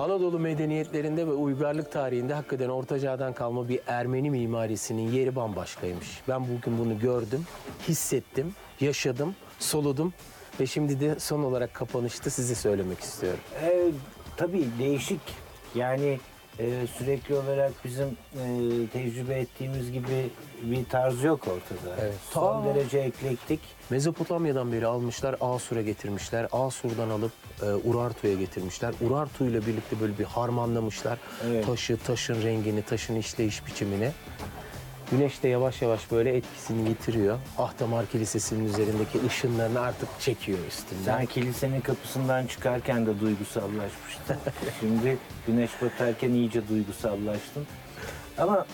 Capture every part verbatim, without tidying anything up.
Anadolu medeniyetlerinde ve uygarlık tarihinde hakikaten Orta Çağ'dan kalma bir Ermeni mimarisinin yeri bambaşkaymış. Ben bugün bunu gördüm, hissettim, yaşadım, soludum ve şimdi de son olarak kapanışta size söylemek istiyorum. Ee, tabii değişik. Yani e, sürekli olarak bizim e, tecrübe ettiğimiz gibi bir tarz yok ortada. Evet. Son Ta- derece eklektik. Mezopotamya'dan beri almışlar, Asur'a getirmişler. Asur'dan alıp e, Urartu'ya getirmişler. Urartu ile birlikte böyle bir harmanlamışlar. Evet. Taşı, taşın rengini, taşın işleyiş biçimini. Güneş de yavaş yavaş böyle etkisini yitiriyor. Ahtamar Kilisesi'nin üzerindeki ışınlarını artık çekiyor üstünden. Sen kilisenin kapısından çıkarken de duygusallaşmıştın. Şimdi güneş batarken iyice duygusallaştın. Ama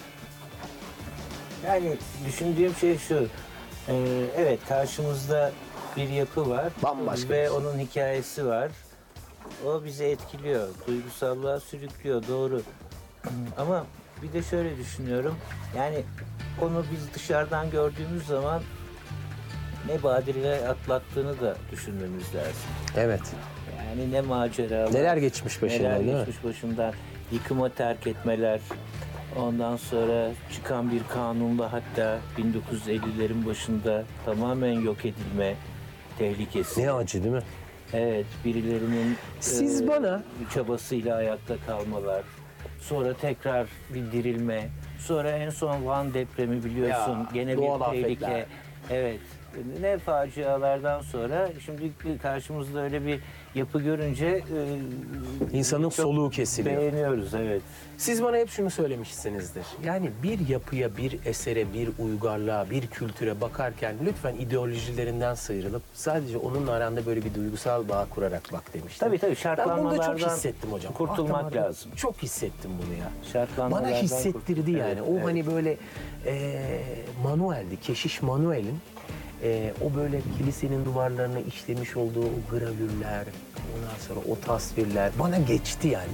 yani düşündüğüm şey şu. e, evet, karşımızda bir yapı var. Bambaşka bir Ve şey. onun hikayesi var. O bizi etkiliyor. Duygusallığa sürüklüyor, doğru. Ama bir de şöyle düşünüyorum. Yani onu biz dışarıdan gördüğümüz zaman ne badireler atlattığını da düşünmemiz lazım. Evet. Yani ne maceralar. Neler geçmiş başından, neler değil mi? geçmiş başından. Yıkıma terk etmeler. Ondan sonra çıkan bir kanunla hatta bin dokuz yüz ellilerin başında tamamen yok edilme tehlikesi. Ne acı değil mi? Evet, birilerinin Siz bana- çabasıyla ayakta kalmalar. Sonra tekrar bir dirilme. Sonra en son Van depremi biliyorsun. Ya, Gene doğal bir tehlike. afetler. Evet. Ne facialardan sonra şimdi karşımızda öyle bir yapı görünce e, İnsanın çok soluğu kesiliyor. beğeniyoruz, evet. Siz bana hep şunu söylemişsinizdir. Yani bir yapıya, bir esere, bir uygarlığa, bir kültüre bakarken lütfen ideolojilerinden sıyrılıp sadece onunla aranda böyle bir duygusal bağ kurarak bak demiştim. Tabii tabii, Ben bunu da şartlanmalardan çok hissettim hocam. kurtulmak Ahtamar, lazım. Çok hissettim bunu ya. Şartlanmalardan Bana hissettirdi kurt- yani. Evet, o evet. hani böyle e, Manuel'di, Keşiş Manuel'in e, o böyle kilisenin duvarlarına işlemiş olduğu o gravürler, ondan sonra o tasvirler bana geçti yani.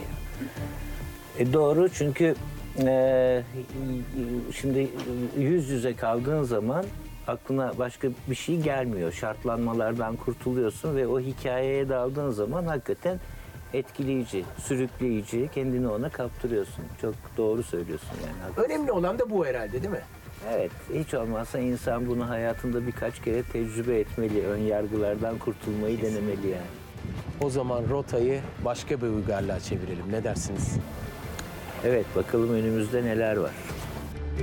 E doğru, çünkü e, şimdi yüz yüze kaldığın zaman aklına başka bir şey gelmiyor. Şartlanmalardan kurtuluyorsun ve o hikayeye daldığın zaman hakikaten etkileyici, sürükleyici, kendini ona kaptırıyorsun. Çok doğru söylüyorsun yani. Önemli olan da bu herhalde, değil mi? Evet, hiç olmazsa insan bunu hayatında birkaç kere tecrübe etmeli. Ön yargılardan kurtulmayı denemeli yani. O zaman rotayı başka bir uygarlığa çevirelim. Ne dersiniz? Evet, bakalım önümüzde neler var.